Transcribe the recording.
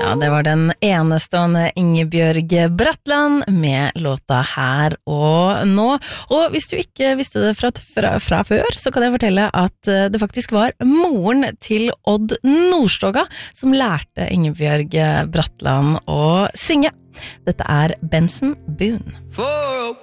Ja, det var den enestående Ingebjørg Bratland med låta Her og nå. Og hvis du ikke visste det fra før, så kan jeg fortelle at det faktisk var moren til Odd Nordstoga som lærte Ingebjørg Bratland å synge. Dette er Benson Boone. For a